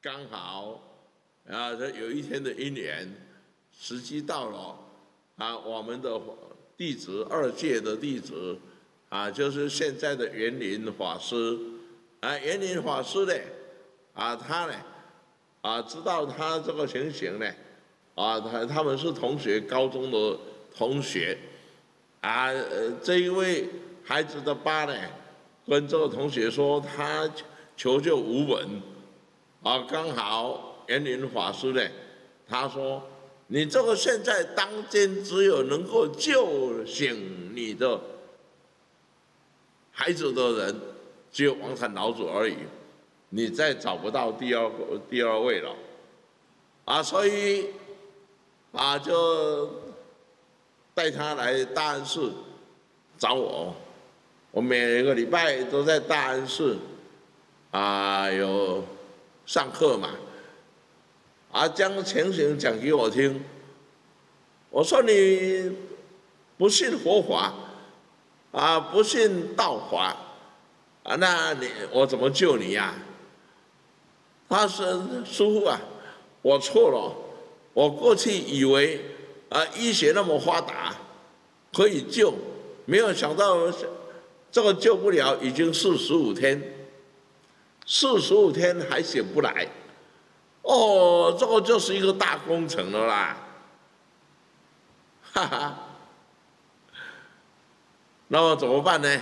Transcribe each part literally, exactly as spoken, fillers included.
刚好啊，这有一天的因缘，时机到了啊，我们的弟子二界的弟子啊，就是现在的圆林法师啊，圆林法师呢啊，他呢啊，知道他这个情形呢啊，他他们是同学，高中的同学啊，呃，这一位孩子的爸呢，跟这个同学说他求救无门。啊，刚好圆林法师呢，他说：“你这个现在当今只有能够救醒你的孩子的人，只有王禅老祖而已，你再找不到第二个第二位了。”啊，所以啊，就带他来大安寺找我。我每个礼拜都在大安寺啊有上课嘛，啊，将情形讲给我听。我说你不信佛法，啊，不信道法，啊，那你我怎么救你呀？他说：“师父啊，我错了，我过去以为啊医学那么发达，可以救，没有想到这个救不了，已经四十五天。”四十五天还醒不来，哦，这个就是一个大工程了啦，哈哈。那么怎么办呢？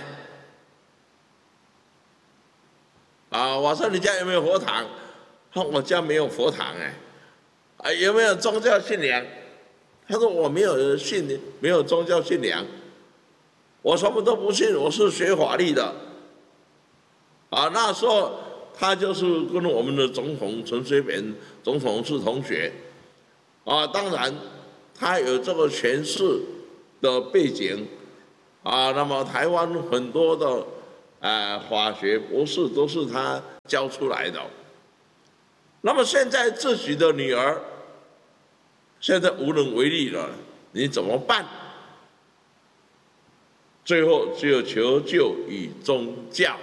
啊，我说你家有没有佛堂？他说我家没有佛堂哎，啊，有没有宗教信仰？他说我没有信，没有宗教信仰，我什么都不信，我是学法律的。啊，那时候。他就是跟我们的总统陈水扁总统是同学，啊，当然他有这个权势的背景，啊，那么台湾很多的呃法学博士都是他教出来的。那么现在自己的女儿现在无能为力了，你怎么办？最后只有求救于宗教。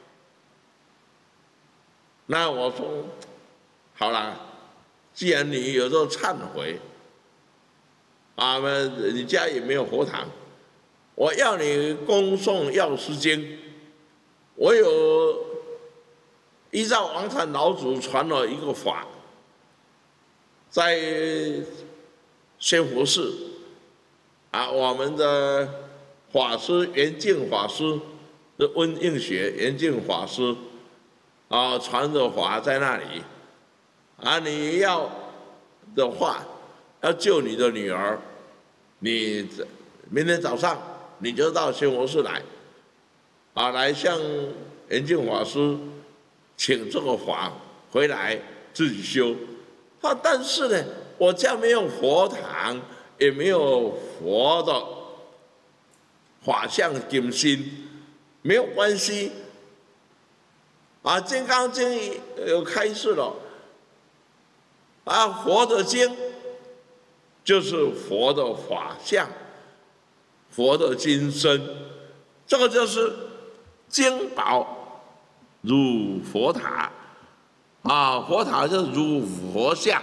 那我说，好了，既然你有这个忏悔，啊，你家也没有佛堂，我要你恭诵药师经。我有依照王禅老祖传了一个法，在仙佛寺，啊，我们的法师圆净法师的温应学圆净法师。啊，传着法在那里，啊，你要的话，要救你的女儿，你明天早上你就到仙佛寺来，啊，来向圆净法师请这个法回来自己修。他但是呢，我家没有佛堂，也没有佛的法相金身，没有关系。啊，《金刚经》有开示了，啊，佛的经就是佛的法相，佛的金身，这个就是经宝如佛塔，啊，佛塔就是如佛像，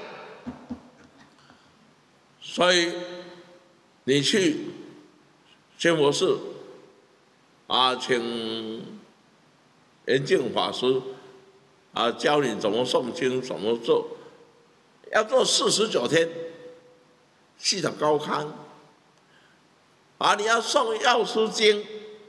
所以你去仙佛寺，啊，请圆净法师啊，教你怎么诵经，怎么做，要做四十九天，系统高康。啊，你要诵药师经，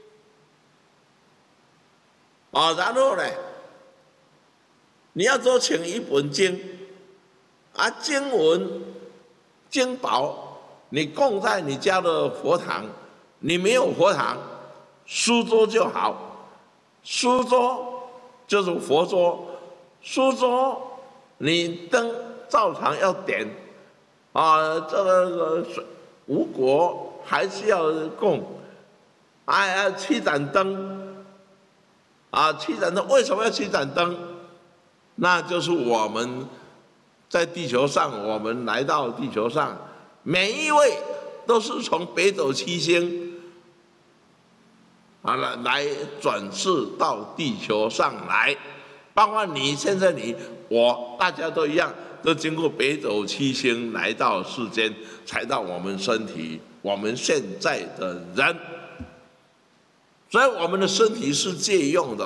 啊，然后呢，你要多请一本经，啊，经文、经宝，你供在你家的佛堂，你没有佛堂，书桌就好。书桌就是佛桌，书桌你灯照常要点，啊，这个无果还是要供，哎呀，七盏灯，啊，七盏灯为什么要七盏灯？那就是我们在地球上，我们来到地球上，每一位都是从北斗七星。啊，来来转世到地球上来， 包括你现在你我大家都一样，都经过北斗七星来到世间，才到我们身体，我们现在的人。所以我们的身体是借用的。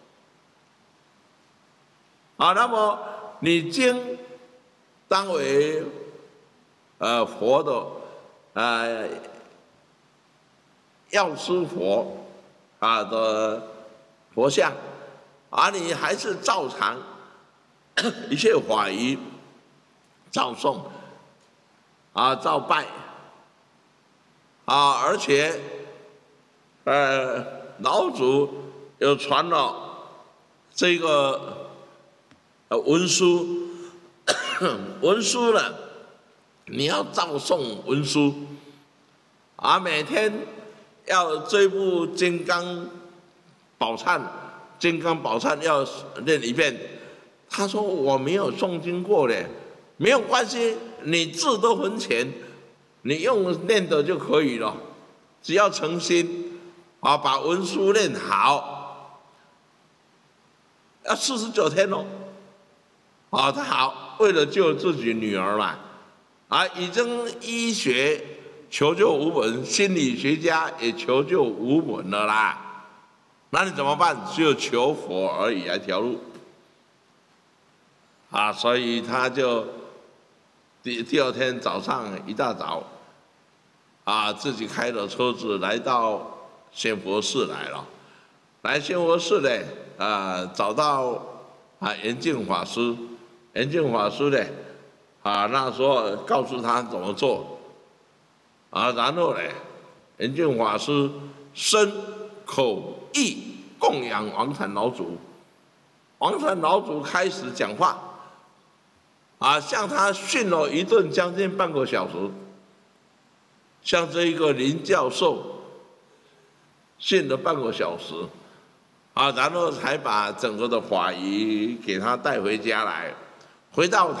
啊，那么你经当为呃佛的呃药师佛啊的佛像，啊，你还是照常一切法仪照诵啊，照拜啊，而且呃老祖又传了这个。呃，文书，文书呢，你要照诵文书，啊，每天要这部《金刚宝忏》，《金刚宝忏》要念一遍。他说我没有诵经过的，没有关系，你字都很浅，你用念的就可以了，只要诚心，啊，把文书念好，要四十九天哦。啊，他好，为了救自己女儿嘛，啊，已经医学求救无门，心理学家也求救无门了啦。那你怎么办？只有求佛而已，一条路。啊，所以他就第第二天早上一大早，啊，自己开着车子来到仙佛寺来了。来仙佛寺呢，啊，找到啊圆净法师。圆净法师呢，啊，那时候告诉他怎么做，啊，然后呢，圆净法师身口意供养王禅老祖，王禅老祖开始讲话，啊，向他训了一顿将近半个小时，像这一个林教授训了半个小时，啊，然后才把整个的法仪给他带回家来。回到